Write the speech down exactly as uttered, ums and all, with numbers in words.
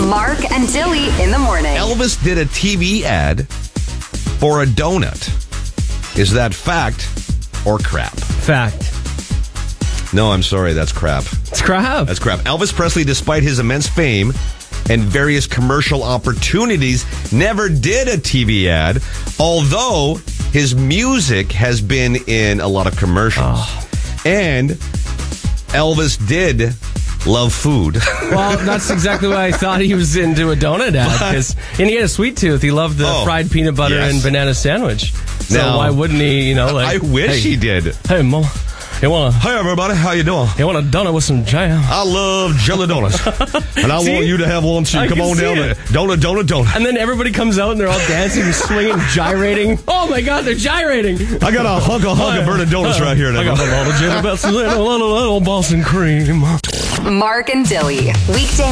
Mark and Dilly in the morning. Elvis did a T V ad for a donut. Is that fact or crap? Fact. No, I'm sorry. That's crap. It's crap. That's crap. Elvis Presley, despite his immense fame and various commercial opportunities, never did a T V ad, although his music has been in a lot of commercials. Oh. And Elvis did love food. Well, that's exactly why I thought he was into a donut ad. Cause, and he had a sweet tooth. He loved the oh, fried peanut butter yes. and banana sandwich. So now, why wouldn't he, you know, like... I wish hey, he did. Hey, Mama, you want to... Hey, everybody. How you doing? You want a donut with some jam? I love jelly donuts. And I See? want you to have one too. I Come can on see down it. there. Donut, donut, donut. And then everybody comes out and they're all dancing, swinging, gyrating. Oh, my God, they're gyrating. I got a hunk of hunk of burning donuts right here now. I got a little Jimmy Best, a little, little, little Boston cream. Mark and Dilly. Weekday